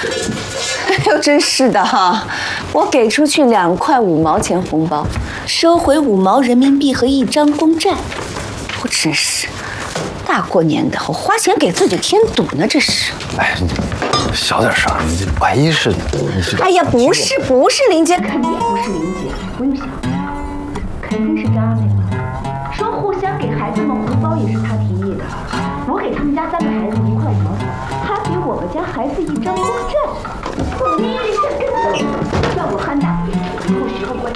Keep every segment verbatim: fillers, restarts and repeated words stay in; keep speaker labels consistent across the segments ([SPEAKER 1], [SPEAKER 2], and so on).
[SPEAKER 1] 哎呦，真是的哈！我给出去两块五毛钱红包，收回五毛人民币和一张公债，我真是大过年的，我花钱给自己添堵呢，这是。
[SPEAKER 2] 哎，你小点声，你这万一是……
[SPEAKER 1] 哎呀，不是不是林姐，肯定不是林姐，不用想，肯定是张阿妹。说互相给孩子们红包也是她提议的，我给他们家三个孩子一块五毛钱，她给我们家孩子一张公债。我捏了一下跟头，让我憨大爷以后学个乖。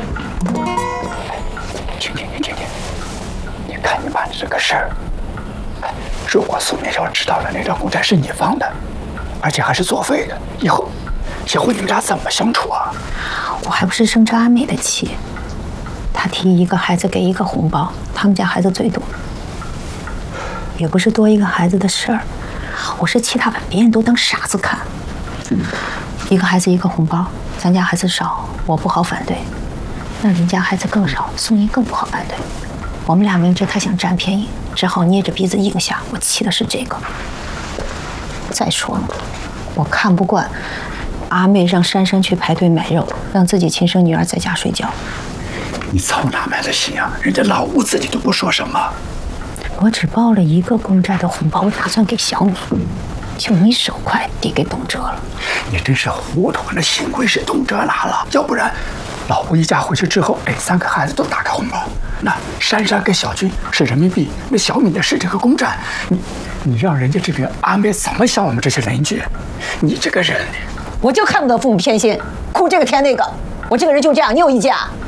[SPEAKER 2] 婷婷，婷婷，你看你办的这个事儿，如果苏明要知道了那张公债是你放的，而且还是作废的，以后以后你们俩怎么相处啊？
[SPEAKER 3] 我还不是生着阿美的气，他提一个孩子给一个红包，他们家孩子最多，也不是多一个孩子的事儿，我是气他把别人都当傻子看。一个孩子一个红包，咱家孩子少，我不好反对；那人家孩子更少，宋英更不好反对。我们俩明知他想占便宜，只好捏着鼻子应下。我气的是这个。再说了，我看不惯阿妹让珊珊去排队买肉，让自己亲生女儿在家睡觉。
[SPEAKER 2] 你操哪门的心啊？人家老吴自己都不说什么。
[SPEAKER 3] 我只包了一个公债的红包，我打算给小米，就你手快递给董哲了。
[SPEAKER 2] 你真是糊涂！那幸亏是董哲拿了，要不然老吴一家回去之后，哎，三个孩子都打开红包。那珊珊跟小军是人民币，那小米的是这个公债。你你让人家这边阿妹怎么想我们这些邻居？你这个人，
[SPEAKER 3] 我就看不得父母偏心，哭这个添那个。我这个人就这样，你有意见啊？